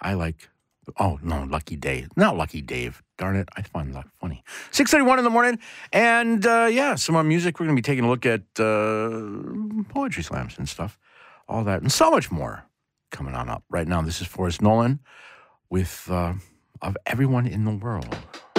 I like, oh, no, Lucky Dave. Not Lucky Dave. Darn it. I find that funny. 6:31 in the morning. And, some more music. We're going to be taking a look at poetry slams and stuff. All that and so much more coming on up. Right now, this is Forrest Nolan with Of Everyone in the World.